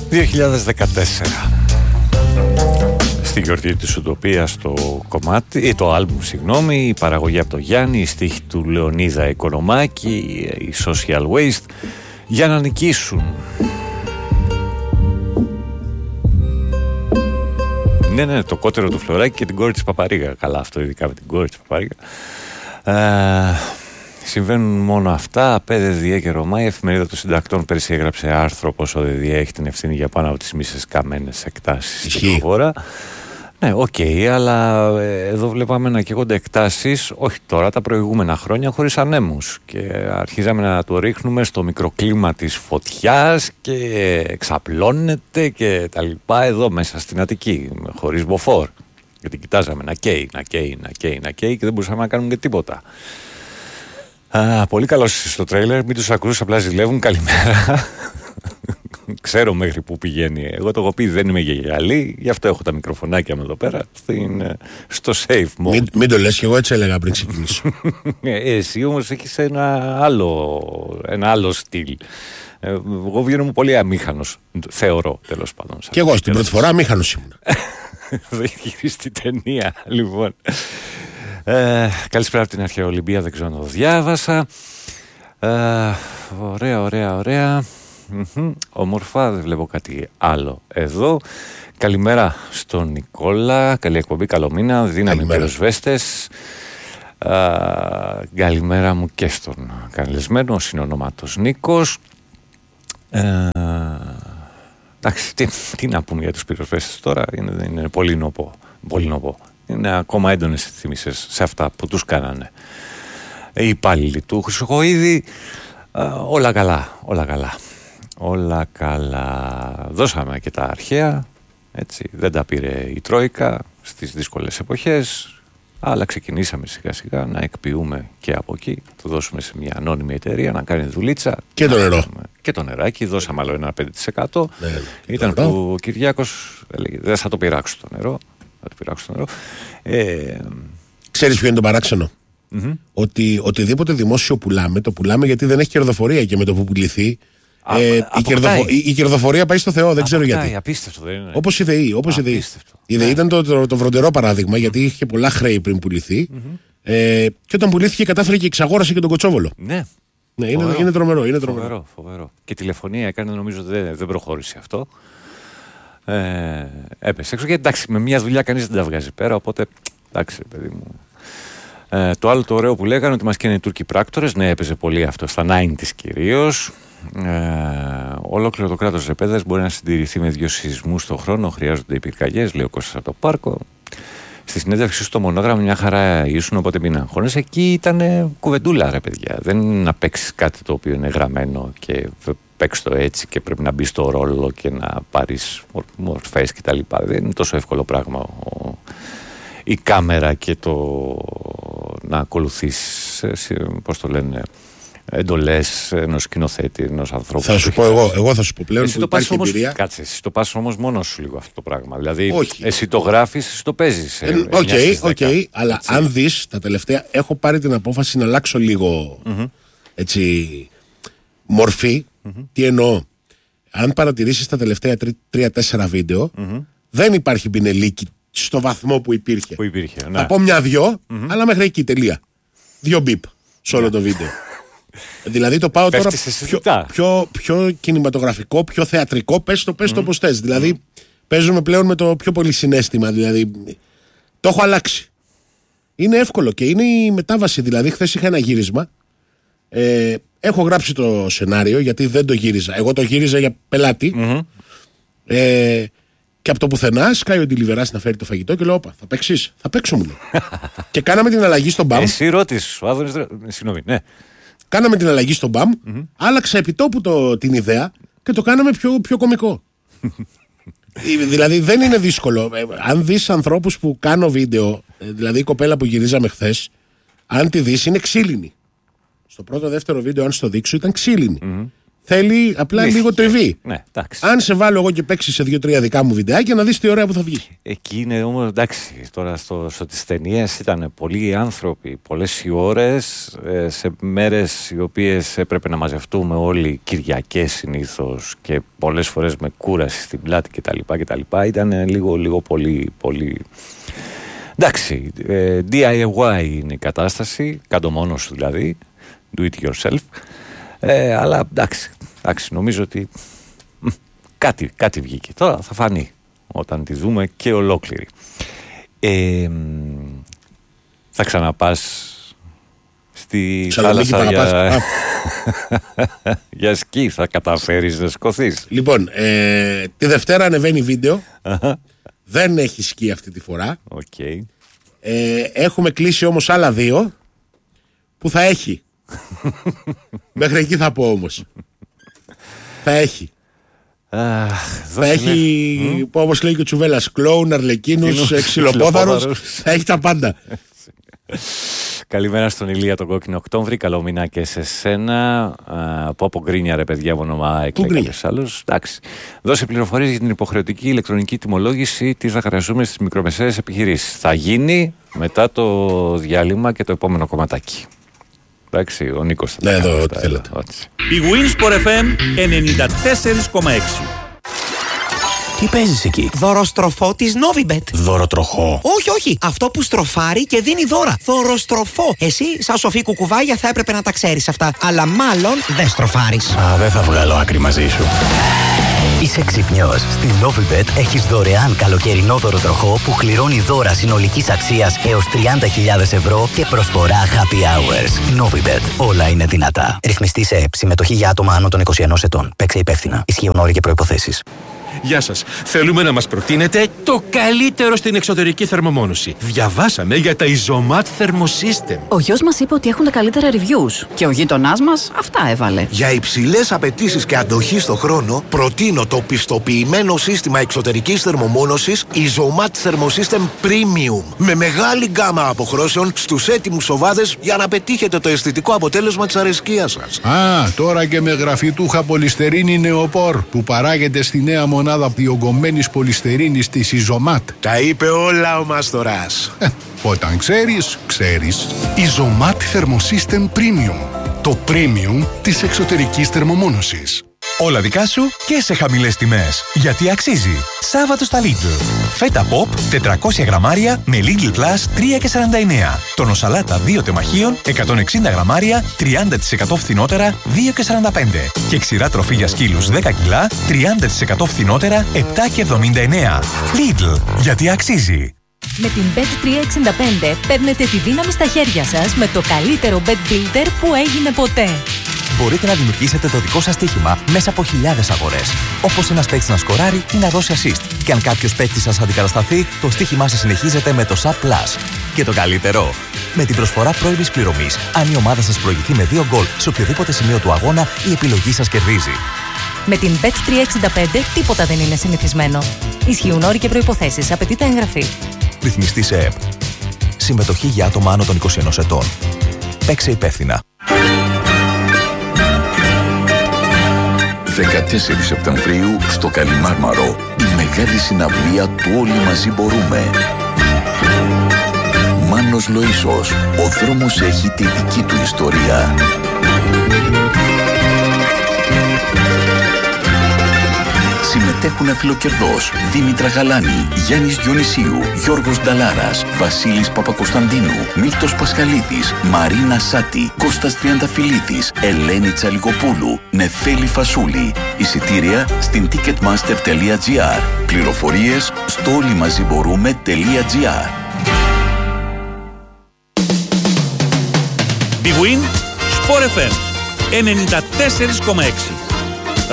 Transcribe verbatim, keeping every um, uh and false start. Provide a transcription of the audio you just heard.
δύο χιλιάδες δεκατέσσερα. Στη γιορτή της Ουτοπίας το κομμάτι, ή το άλμπουμ, συγγνώμη, η παραγωγή από το Γιάννη, η στίχη του Λεωνίδα Οικονομάκη, η Social Waste, για να νικήσουν. Ναι, ναι, το κότερο του Φλωράκη και την κόρη της Παπαρίγα. Καλά, αυτό ειδικά με την κόρη της Παπαρίγα. Ε, συμβαίνουν μόνο αυτά. Πέδε Διέ και Ρωμά. Η Εφημερίδα των Συντακτών πέρσι έγραψε άρθρο πως ο ΔΔΕ έχει την ευθύνη για πάνω από τις μισές καμένες εκτάσεις στην χώρα. Ναι, οκ, okay, αλλά εδώ βλέπαμε να καίγονται εκτάσεις, όχι τώρα, τα προηγούμενα χρόνια, χωρίς ανέμους. Και αρχίζαμε να το ρίχνουμε στο μικροκλίμα της φωτιάς και εξαπλώνεται και τα λοιπά εδώ μέσα στην Αττική, χωρίς μποφόρ. Γιατί κοιτάζαμε να καίει, να καίει, να καίει, να καίει και δεν μπορούσαμε να κάνουμε και τίποτα. Α, πολύ καλώς είσαι στο τρέιλερ, μην τους ακούς, απλά ζηλεύουν, καλημέρα. Ξέρω μέχρι που πηγαίνει. Εγώ το έχω πει, δεν είμαι γυαλί, γι' αυτό έχω τα μικροφωνάκια με εδώ πέρα στην, στο safe mode. Μην, μην το λες, και εγώ έτσι έλεγα πριν ξεκινήσω. Εσύ όμως έχεις ένα άλλο, ένα άλλο στυλ. Εγώ βγαίνω πολύ αμήχανος, θεωρώ, τέλος πάντων. Και εγώ στην πρώτη φορά αμήχανος ήμουν. Δεν έχει γυρίσει την ταινία, λοιπόν. Ε, καλησπέρα από την Αρχαία Ολυμπία, δεν ξέρω να το διάβασα. Ε, ωραία, ωραία, ωραία. Mm-hmm. Ομορφά, δεν βλέπω κάτι άλλο εδώ. Καλημέρα στον Νικόλα. Καλή εκπομπή, καλό μήνα. Δύναμη πυροσβέστες. Καλημέρα μου και στον καλεσμένο, συνονόματος Νίκος. Ε, εντάξει, τι, τι να πούμε για τους πυροσβέστες τώρα. Είναι, είναι πολύ νοπό, πολύ νοπό. Είναι ακόμα έντονες θυμίσες σε αυτά που τους κάνανε οι υπάλληλοι του Χρυσοχοΐδη. Ε, όλα καλά, όλα καλά. Όλα καλά. Δώσαμε και τα αρχαία, έτσι, δεν τα πήρε η Τρόικα στις δύσκολες εποχές, αλλά ξεκινήσαμε σιγά σιγά να εκποιούμε και από εκεί. Το δώσουμε σε μια ανώνυμη εταιρεία να κάνει δουλίτσα. Και το νερό. Και το νεράκι, δώσαμε άλλο ένα πέντε τοις εκατό. Ναι, ήταν που ο Κυριάκος έλεγε, δεν θα το πειράξω το νερό. Θα το πειράξω το νερό. Ε, Ξέρεις ποιο είναι το παράξενο? Mm-hmm. Ότι οτιδήποτε δημόσιο πουλάμε, το πουλάμε γιατί δεν έχει κερδοφορία, και με το που πουληθεί Α, ε, η, κερδοφο... η, η κερδοφορία πάει στο Θεό, δεν ξέρω γιατί. Απίστευτο, δεν είναι? Όπως η ΔΕΗ. Όπως η ΔΕΗ. Η ΔΕΗ ήταν το, το, το βροντερό παράδειγμα, γιατί είχε πολλά χρέη πριν πουληθεί. Mm-hmm. Ε, και όταν πουλήθηκε, κατάφερε και εξαγόρασε και τον Κοτσόβολο. Ναι. Ναι, είναι, είναι τρομερό. Είναι τρομερό. Φοβερό, φοβερό. Και τηλεφωνία έκανε, νομίζω δεν, δεν προχώρησε αυτό. Ε, έπεσε έξω. Και εντάξει, με μια δουλειά κανείς δεν τα βγάζει πέρα. Οπότε, εντάξει, παιδί μου. Ε, το άλλο το ωραίο που λέγανε, ότι μας καίνε οι Τούρκοι πράκτορες. Ναι, έπαιζε πολύ αυτό στα ενενήντα κυρίως. Ε, ολόκληρο το κράτος της επέδρας μπορεί να συντηρηθεί με δύο σεισμούς το χρόνο. Χρειάζονται οι πυρκαγιές, λέει ο Κώστας από το Πάρκο. Στη συνέντευξη στο Μονόγραμμα μια χαρά ήσουν, οπότε μην αγχώνεσαι. Εκεί ήταν κουβεντούλα, ρε παιδιά. Δεν είναι να παίξεις κάτι το οποίο είναι γραμμένο και παίξεις το έτσι και πρέπει να μπει στο ρόλο και να πάρεις μορφές κτλ. Δεν είναι τόσο εύκολο πράγμα ο, η κάμερα και το να ακολουθήσεις, πώς το λένε, εντολές ενός σκηνοθέτη, ενός ανθρώπου. Θα σου πω εγώ, εγώ θα σου πω πλέον εσύ που το υπάρχει όμως, εμπειρία. Κάτσε, εσύ το πας όμως μόνος σου λίγο αυτό το πράγμα. Δηλαδή, όχι. Εσύ το γράφεις, εσύ το παίζεις. Οκ, οκ, αλλά έτσι. Αν δεις τα τελευταία, έχω πάρει την απόφαση να αλλάξω λίγο mm-hmm. έτσι, μορφή. Mm-hmm. Τι εννοώ? Αν παρατηρήσεις τα τελευταία τρία τέσσερα βίντεο, mm-hmm. δεν υπάρχει πινελίκι στο βαθμό που υπήρχε. Που υπήρχε, ναι. Θα πω μια-δυο, mm-hmm. αλλά μέχρι εκεί τελεία. Δύο μπιπ σε όλο το βίντεο. Δηλαδή το πάω τώρα πιο, πιο, πιο κινηματογραφικό, πιο θεατρικό. Πες το, πες mm. το όπως θες. Δηλαδή mm. παίζουμε πλέον με το πιο πολύ συναίσθημα. Δηλαδή το έχω αλλάξει. Είναι εύκολο και είναι η μετάβαση. Δηλαδή χθες είχα ένα γύρισμα. Ε, έχω γράψει το σενάριο γιατί δεν το γύριζα. Εγώ το γύριζα για πελάτη. Mm-hmm. Ε, και από το πουθενά σκάει ο Ντιλιβεράς να φέρει το φαγητό και λέω: όπα, θα παίξεις? Θα παίξω, μου λέει. Και κάναμε την αλλαγή στον μπαμ. Εσύ ρώτησες, ο Άδωνης. Συγγνώμη, ναι. Κάναμε την αλλαγή στον μπαμ, mm-hmm. άλλαξα επιτόπου το, την ιδέα και το κάναμε πιο, πιο κωμικό. Δηλαδή δεν είναι δύσκολο. Ε, αν δεις ανθρώπους που κάνω βίντεο, ε, δηλαδή η κοπέλα που γυρίζαμε χθες, αν τη δεις είναι ξύλινη. Στο πρώτο δεύτερο βίντεο, αν στο δείξω, ήταν ξύλινη. Mm-hmm. Θέλει απλά ναι, λίγο τριβή. Ναι, αν σε βάλω εγώ και παίξει σε δύο-τρία δικά μου βιντεάκια, να δεις τι ωραία που θα βγει. Εκεί είναι όμως εντάξει. Τώρα στο, στο τις ταινίες ήταν πολλοί άνθρωποι, πολλές οι ώρες, ε, σε μέρες οι οποίες έπρεπε να μαζευτούμε όλοι Κυριακές συνήθως και πολλές φορές με κούραση στην πλάτη κτλ. κτλ. Ήταν λίγο, λίγο πολύ, πολύ. Εντάξει, ε, ντι άι γουάι είναι η κατάσταση, κάτω μόνος σου δηλαδή, do it yourself. Ε, αλλά εντάξει, εντάξει, νομίζω ότι μ, κάτι, κάτι βγήκε. Τώρα θα φανεί όταν τη δούμε και ολόκληρη. Ε, θα ξαναπάς στη θάλασσα για... για σκι, θα καταφέρεις να σκοθείς? Λοιπόν, ε, τη Δευτέρα ανεβαίνει βίντεο. Δεν έχει σκι αυτή τη φορά. Okay. Ε, έχουμε κλείσει όμως άλλα δύο που θα έχει. Μέχρι εκεί θα πω όμως. Θα έχει. Αχ, θα έχει, mm? που όπως λέει και ο Τσουβέλλας, κλόουν, αρλεκίνους, ξυλοπόδαρους. Θα έχει τα πάντα. Καλημέρα στον Ηλία τον Κόκκινο Οκτώβρη. Καλό μήνα και σε σένα. Από από γκρίνια ρε παιδιά, όνομα εκλέγεται άλλος. Εντάξει. Δώσε πληροφορίες για την υποχρεωτική ηλεκτρονική τιμολόγηση. Τι θα χρειαστούμε στις μικρομεσαίες επιχειρήσεις. Θα γίνει μετά το διάλειμμα και το επόμενο κομματάκι. Εντάξει, ο Νίκος θα ναι, εδώ, ό,τι θέλετε. Η Winsport εφ εμ ενενήντα τέσσερα κόμμα έξι. Τι παίζεις εκεί? Δωροστροφό της Novibet. Δωροτροχό? Όχι, όχι. Αυτό που στροφάρει και δίνει δώρα. Δωροστροφό. Εσύ, σαν σοφή κουκουβάγια, θα έπρεπε να τα ξέρεις αυτά. Αλλά μάλλον δεν στροφάρεις. Α, δεν θα βγάλω άκρη μαζί σου. Είσαι ξυπνιός. Στην Novibet έχεις δωρεάν καλοκαιρινό δωροτροχό που κληρώνει δώρα συνολικής αξίας έως τριάντα χιλιάδες ευρώ και προσφορά happy hours. Novibet. Όλα είναι δυνατά. Ρυθμιστή σε ΕΠ. Συμμετοχή για άτομα άνω των είκοσι ενός ετών. Παίξε υπεύθυνα. Ισχύουν όροι και προϋποθέσεις. Γεια σας. Θέλουμε να μας προτείνετε το καλύτερο στην εξωτερική θερμομόνωση. Διαβάσαμε για τα Isomat Thermosystem. Ο γιος μας είπε ότι έχουν τα καλύτερα reviews και ο γείτονάς μας αυτά έβαλε. Για υψηλές απαιτήσεις και αντοχή στο χρόνο, προτείνω το πιστοποιημένο σύστημα εξωτερικής θερμομόνωσης Isomat Thermosystem Premium. Με μεγάλη γκάμα αποχρώσεων στους έτοιμους σοβάδες για να πετύχετε το αισθητικό αποτέλεσμα της αρεσκίας σας. Α, τώρα και με γραφιτούχα πολυστερίνη νεοπόρ που παράγεται στη νέα μονάδα διογκωμένης πολυστερίνης της Isomat. Τα είπε όλα ο Μαστοράς. Ε, όταν ξέρεις, ξέρεις. Isomat Thermosystem Premium. Το premium της εξωτερικής θερμομόνωσης. Όλα δικά σου και σε χαμηλές τιμές. Γιατί αξίζει. Σάββατο στα Lidl. Φέτα Pop τετρακόσια γραμμάρια με Lidl Plus τρία και σαράντα εννέα. Τόνο σαλάτα δύο τεμαχίων εκατόν εξήντα γραμμάρια τριάντα τοις εκατό φθηνότερα δύο και σαράντα πέντε. Και ξηρά τροφή για σκύλους δέκα κιλά τριάντα τοις εκατό φθηνότερα επτά και εβδομήντα εννέα. Lidl. Γιατί αξίζει. Με την μπετ τριακόσια εξήντα πέντε παίρνετε τη δύναμη στα χέρια σας με το καλύτερο bet builder που έγινε ποτέ. Μπορείτε να δημιουργήσετε το δικό σας στοίχημα μέσα από χιλιάδες αγορές. Όπως ένας παίκτης να σκοράρει ή να δώσει assist. Και αν κάποιος παίκτης σας αντικατασταθεί, το στοίχημά σας συνεχίζεται με το Sub Plus. Και το καλύτερο, με την προσφορά πρώιμης πληρωμής, αν η ομάδα σας προηγηθεί με δύο γκολ σε οποιοδήποτε σημείο του αγώνα, η επιλογή σας κερδίζει. Με την μπετ τριακόσια εξήντα πέντε τίποτα δεν είναι συνηθισμένο. Ισχύουν όροι και προϋποθέσεις. Απαιτείται εγγραφή. Ρυθμιστή σε ΕΠ. Συμμετοχή για άτομα άνω των είκοσι ενός ετών. Παίξε υπεύθυνα. δεκατέσσερις Σεπτεμβρίου στο Καλιμάρμαρο, η μεγάλη συναυλία του Όλοι Μαζί Μπορούμε. Μάνος Λοΐσος, ο δρόμος έχει τη δική του ιστορία. Συμμετέχουν Φιλοκερδός, Δήμητρα Γαλάνη, Γιάννης Διονυσίου, Γιώργος Νταλάρας, Βασίλης Παπακοσταντίνου, Μίλτος Πασχαλίδης, Μαρίνα Σάτη, Κώστας Τριανταφυλλίδης, Ελένη Τσαλικοπούλου, Νεφέλη Φασούλη. Εισιτήρια στην ticketmaster τελεία gr. Πληροφορίες στο όλοιμαζιμπορούμε.gr. Big Win, Sport εφ εμ ενενήντα τέσσερα κόμμα έξι.